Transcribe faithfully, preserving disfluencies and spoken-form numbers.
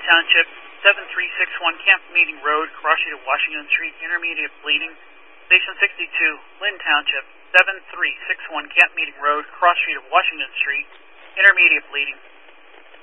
Township, seven three six one Camp Meeting Road, cross street of Washington Street, intermediate bleeding. Station sixty-two, Lynn Township, seven three six one Camp Meeting Road, cross street of Washington Street, intermediate bleeding.